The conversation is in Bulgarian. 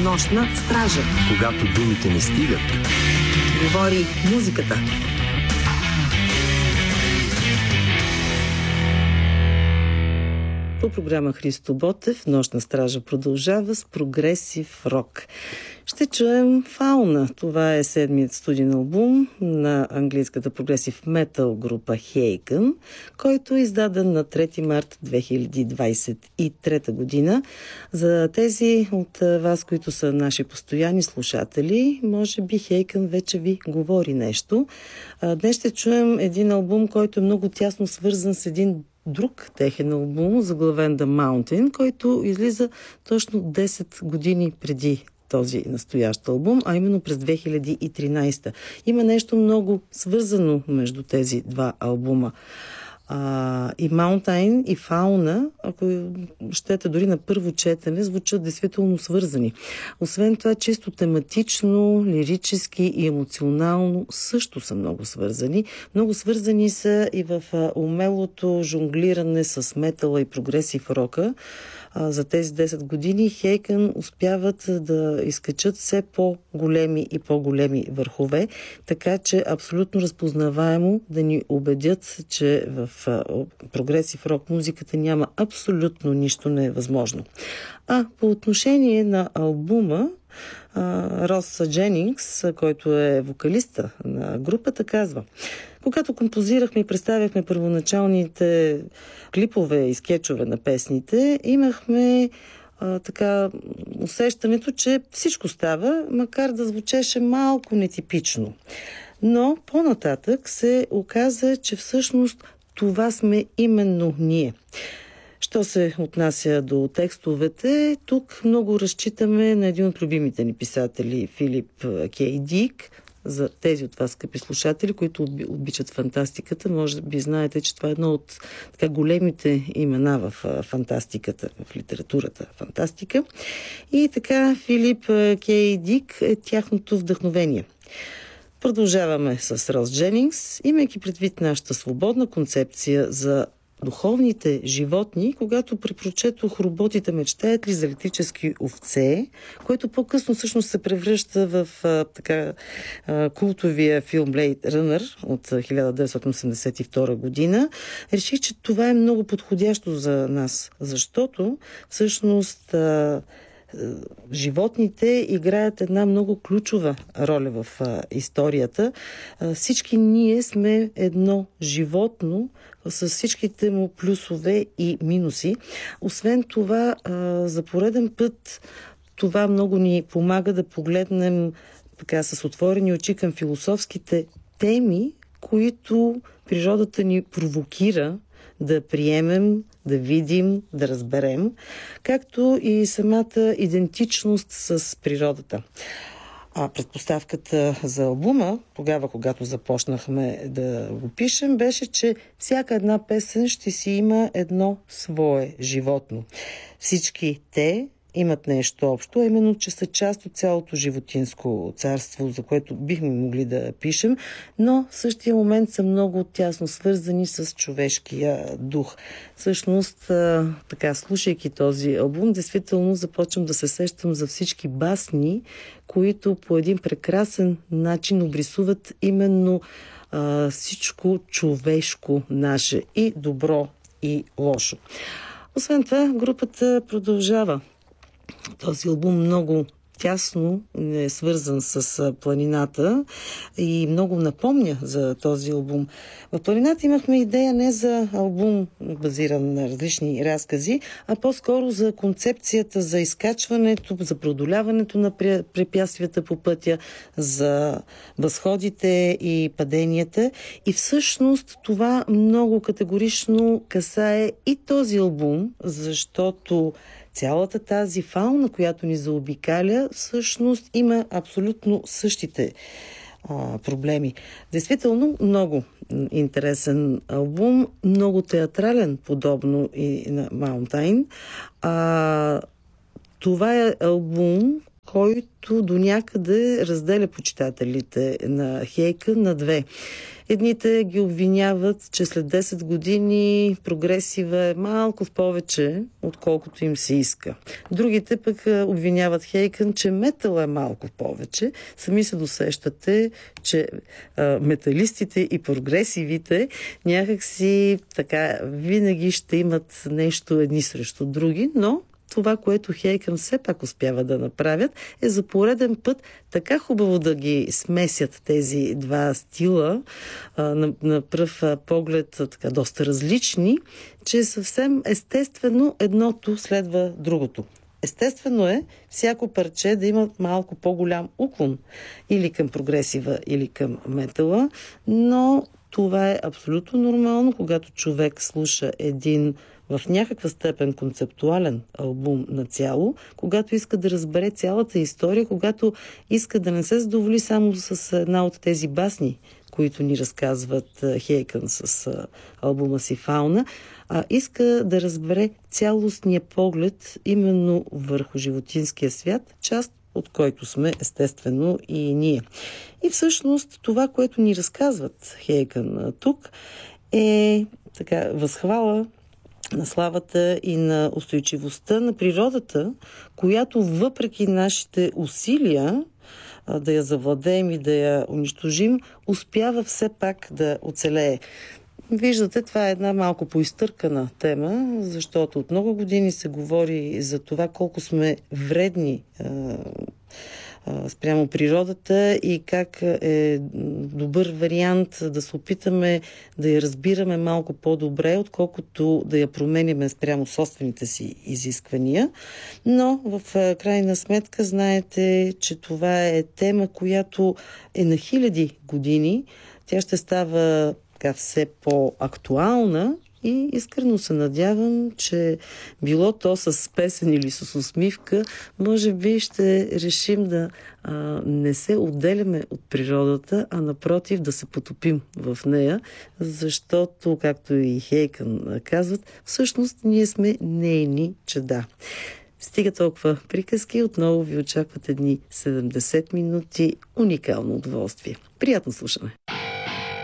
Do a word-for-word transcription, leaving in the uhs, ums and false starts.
Нощна стража. Когато думите не стигат, Говори музиката. По програма Христо Ботев Нощна стража продължава с прогресив рок. Ще чуем Фауна. Това е седмият студиен албум на английската прогресив метал група Haken, който е издаден на трети март две хиляди двадесет и трета година. За тези от вас, които са наши постоянни слушатели, може би Haken вече ви говори нещо. Днес ще чуем един албум, който е много тясно свързан с един друг техен албум, заглавен The Mountain, който излиза точно десет години преди този настоящ албум, а именно през две хиляди и тринадесета. Има нещо много свързано между тези два албума. А, и Mountain, и Fauna, ако щете дори на първо четене, звучат действително свързани. Освен това, чисто тематично, лирически и емоционално също са много свързани. Много свързани са и в умелото жонглиране с метала и прогресив рока. За тези десет години Haken успяват да изкачат все по-големи и по-големи върхове, така че абсолютно разпознаваемо да ни убедят, че в прогресив рок музиката няма абсолютно нищо невъзможно. А по отношение на албума, Рос Дженингс, който е вокалиста на групата, казва: когато композирахме и представяхме първоначалните клипове и скетчове на песните, имахме а, така усещането, че всичко става, макар да звучеше малко нетипично. Но по-нататък се оказа, че всъщност това сме именно ние. Що се отнася до текстовете, тук много разчитаме на един от любимите ни писатели, Филип Кей Дик. За тези от вас, скъпи слушатели, които обичат фантастиката, може би знаете, че това е едно от така големите имена в фантастиката, в литературата фантастика. И така Филип Кей Дик е тяхното вдъхновение. Продължаваме с Рос Дженингс, имайки предвид нашата свободна концепция за духовните животни, когато препрочетох "Роботите мечтаят ли за електрически овце", което по-късно всъщност се превръща в а, така а, култовия филм Blade Runner от хиляда деветстотин осемдесет и втора година, реших, че това е много подходящо за нас, защото всъщност а, животните играят една много ключова роля в а, историята. А, всички ние сме едно животно с всичките му плюсове и минуси. Освен това, а, за пореден път това много ни помага да погледнем така с отворени очи към философските теми, които природата ни провокира да приемем, да видим, да разберем, както и самата идентичност с природата. А предпоставката за албума, тогава, когато започнахме да го пишем, беше, че всяка една песен ще си има едно свое животно. Всички те имат нещо общо, а именно, че са част от цялото животинско царство, за което бихме могли да пишем, но в същия момент са много тясно свързани с човешкия дух. Всъщност, така, слушайки този албум, действително започвам да се сещам за всички басни, които по един прекрасен начин обрисуват именно а, всичко човешко наше, и добро, и лошо. Освен това, групата продължава. Този албум много тясно е свързан с планината и много напомня за този албум. В планината имахме идея не за албум базиран на различни разкази, а по-скоро за концепцията за изкачването, за преодоляването на препятствията по пътя, за възходите и паденията. И всъщност това много категорично касае и този албум, защото цялата тази фауна, която ни заобикаля, всъщност има абсолютно същите а, проблеми. Действително много интересен албум, много театрален, подобно и на Mountain. А, това е албум, който до някъде разделя почитателите на Haken на две. Едните ги обвиняват, че след десет години прогресива е малко в повече, отколкото им се иска. Другите пък обвиняват Хейкън, че метал е малко в повече. Сами се досещате, че а, металистите и прогресивите някакси така винаги ще имат нещо едни срещу други, но това, което Хейкън все пак успява да направят, е за пореден път така хубаво да ги смесят тези два стила, а, на, на пръв поглед така доста различни, че съвсем естествено едното следва другото. Естествено е всяко парче да има малко по-голям уклон или към прогресива, или към метала, но това е абсолютно нормално, когато човек слуша един в някаква степен концептуален албум нацяло, когато иска да разбере цялата история, когато иска да не се задоволи само с една от тези басни, които ни разказват Хейкън с албума си Фауна, а иска да разбере цялостния поглед именно върху животинския свят, част от който сме естествено и ние. И всъщност това, което ни разказват Хейкън тук, е така възхвала на славата и на устойчивостта на природата, която въпреки нашите усилия да я завладеем и да я унищожим, успява все пак да оцелее. Виждате, това е една малко поизтъркана тема, защото от много години се говори за това колко сме вредни спрямо природата и как е добър вариант да се опитаме да я разбираме малко по-добре, отколкото да я променяме спрямо собствените си изисквания. Но в крайна сметка знаете, че това е тема, която е на хиляди години. Тя ще става така все по-актуална и искрено се надявам, че било то с песен или с усмивка, може би ще решим да а, не се отделяме от природата, а напротив да се потопим в нея, защото, както и Хейкън казват, всъщност ние сме нейни чеда. Стига толкова приказки, отново ви очакват едни седемдесет минути уникално удоволствие. Приятно слушане!